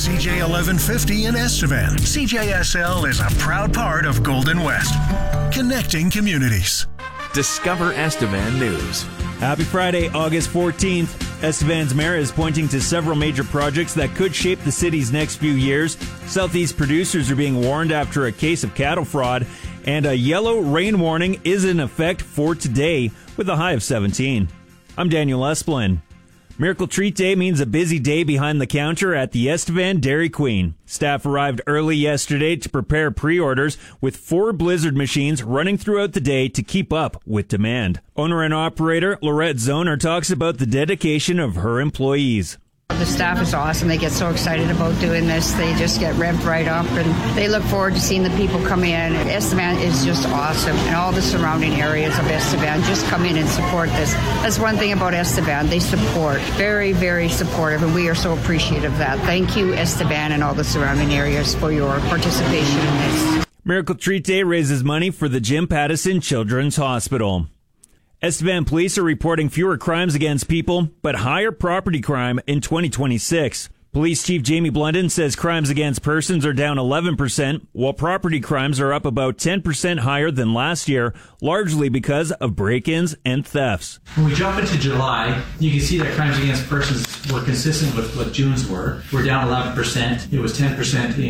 CJ 1150 in Estevan. CJSL is a proud part of Golden West, connecting communities. Discover Estevan News. Happy Friday, August 14th. Estevan's mayor is pointing to several major projects that could shape the city's next few years. Southeast producers are being warned after a case of cattle fraud, and a yellow rain warning is in effect for today with a high of 17. I'm Daniel Esplin. Miracle Treat Day means a busy day behind the counter at the Estevan Dairy Queen. Staff arrived early yesterday to prepare pre-orders with 4 Blizzard machines running throughout the day to keep up with demand. Owner and operator Lorette Zoner talks about the dedication of her employees. The staff is awesome. They get so excited about doing this. They just get revved right up, and they look forward to seeing the people come in. Estevan is just awesome, and all the surrounding areas of Estevan just come in and support this. That's one thing about Estevan. They support. Very, very supportive, and we are so appreciative of that. Thank you, Estevan, and all the surrounding areas for your participation in this. Miracle Treat Day raises money for the Jim Pattison Children's Hospital. Estevan police are reporting fewer crimes against people, but higher property crime in 2026. Police Chief Jamie Blunden says crimes against persons are down 11%, while property crimes are up about 10% higher than last year, largely because of break-ins and thefts. When we jump into July, you can see that crimes against persons were consistent with what June's were. We're down 11%. It was 10% in